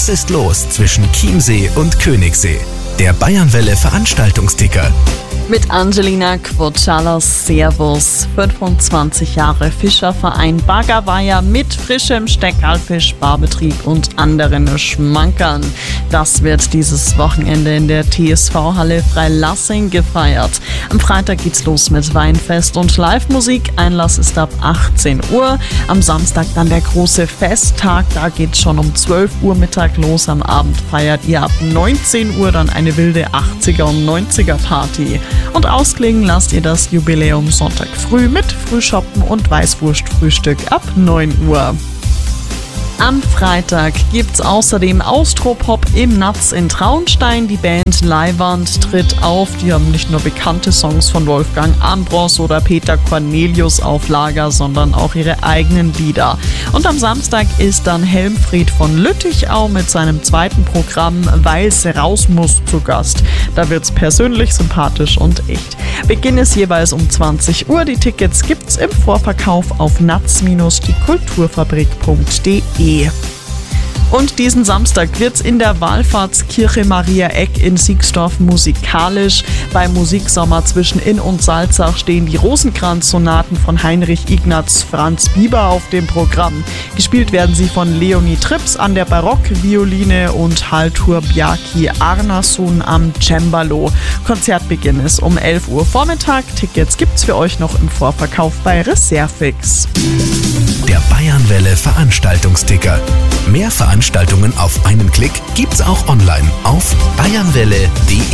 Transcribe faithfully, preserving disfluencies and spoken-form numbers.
Was ist los zwischen Chiemsee und Königssee? Der Bayernwelle Veranstaltungsticker. Mit Angelina Quotschalos, Servus. fünfundzwanzig Jahre Fischerverein Baggerweiher mit frischem Steckerlfisch, Barbetrieb und anderen Schmankern. Das wird dieses Wochenende in der T S V-Halle Freilassing gefeiert. Am Freitag geht's los mit Weinfest und Live-Musik. Einlass ist ab achtzehn Uhr. Am Samstag dann der große Festtag. Da geht's schon um zwölf Uhr Mittag los. Am Abend feiert ihr ab neunzehn Uhr dann eine wilde achtziger und neunziger Party. Und ausklingen lasst ihr das Jubiläum Sonntag früh mit Frühschoppen und Weißwurstfrühstück ab neun Uhr. Am Freitag gibt's außerdem Austropop im Natz in Traunstein. Die Band Leiwand tritt auf. Die haben nicht nur bekannte Songs von Wolfgang Ambros oder Peter Cornelius auf Lager, sondern auch ihre eigenen Lieder. Und am Samstag ist dann Helmfried von Lüttichau mit seinem zweiten Programm Weil's raus muss zu Gast. Da wird's persönlich, sympathisch und echt. Beginn ist jeweils um zwanzig Uhr. Die Tickets gibt's im Vorverkauf auf natz Bindestrich die kulturfabrik punkt de. Und diesen Samstag wird's in der Wallfahrtskirche Maria Eck in Siegsdorf musikalisch. Beim Musiksommer zwischen Inn und Salzach stehen die Rosenkranz-Sonaten von Heinrich Ignaz Franz Bieber auf dem Programm. Gespielt werden sie von Leonie Trips an der Barockvioline und Haltur Bjarki Arnason am Cembalo. Konzertbeginn ist um elf Uhr Vormittag. Tickets gibt's für euch noch im Vorverkauf bei Reservix. Der Bayernwelle Veranstaltungsticker. Mehr Veranstaltungen auf einen Klick gibt's auch online auf bayernwelle punkt de.